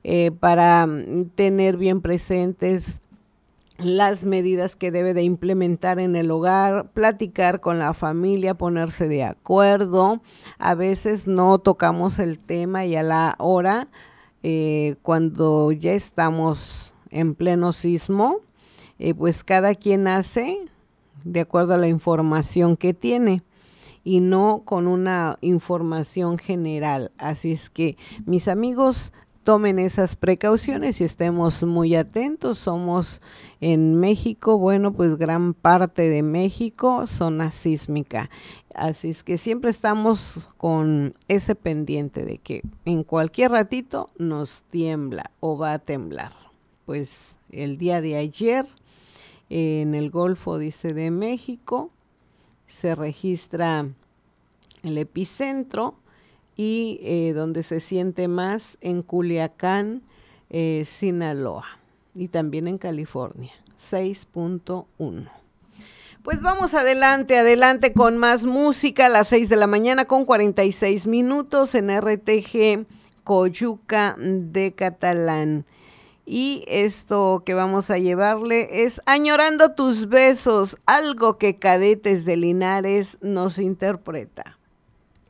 para tener bien presentes las medidas que debe de implementar en el hogar, platicar con la familia, ponerse de acuerdo. A veces no tocamos el tema y a la hora, cuando ya estamos en pleno sismo, pues cada quien hace de acuerdo a la información que tiene y no con una información general. Así es que, mis amigos, tomen esas precauciones y estemos muy atentos. Somos en México, bueno, pues gran parte de México, zona sísmica. Así es que siempre estamos con ese pendiente de que en cualquier ratito nos tiembla o va a temblar. Pues el día de ayer, en el Golfo, dice, de México, se registra el epicentro y donde se siente más en Culiacán, Sinaloa, y también en California, 6.1. Pues vamos adelante, adelante con más música a las 6 de la mañana con 46 minutos en RTG Coyuca de Catalán. Y esto que vamos a llevarle es Añorando tus besos, algo que Cadetes de Linares nos interpreta.